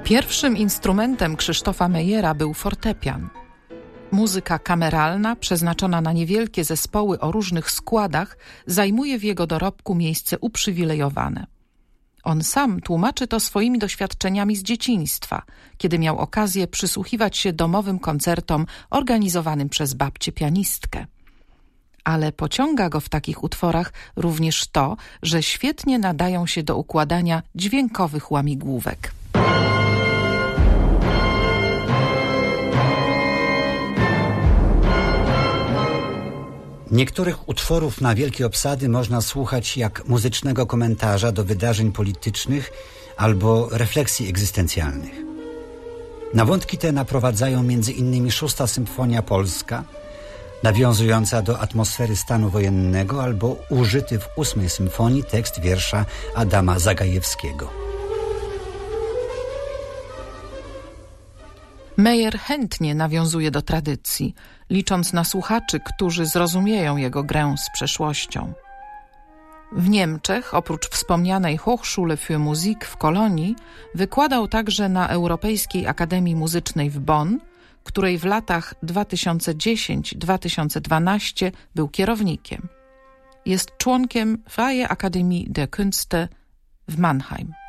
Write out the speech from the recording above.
Pierwszym instrumentem Krzysztofa Meyera był fortepian. Muzyka kameralna, przeznaczona na niewielkie zespoły o różnych składach, zajmuje w jego dorobku miejsce uprzywilejowane. On sam tłumaczy to swoimi doświadczeniami z dzieciństwa, kiedy miał okazję przysłuchiwać się domowym koncertom organizowanym przez babcię pianistkę. Ale pociąga go w takich utworach również to, że świetnie nadają się do układania dźwiękowych łamigłówek. Niektórych utworów na wielkie obsady można słuchać jak muzycznego komentarza do wydarzeń politycznych albo refleksji egzystencjalnych. Na wątki te naprowadzają m.in. 6. Symfonia Polska, nawiązująca do atmosfery stanu wojennego, albo użyty w 8. Symfonii tekst wiersza Adama Zagajewskiego. Meyer chętnie nawiązuje do tradycji, licząc na słuchaczy, którzy zrozumieją jego grę z przeszłością. W Niemczech, oprócz wspomnianej Hochschule für Musik w Kolonii, wykładał także na Europejskiej Akademii Muzycznej w Bonn, której w latach 2010-2012 był kierownikiem. Jest członkiem Freie Akademie der Künste w Mannheim.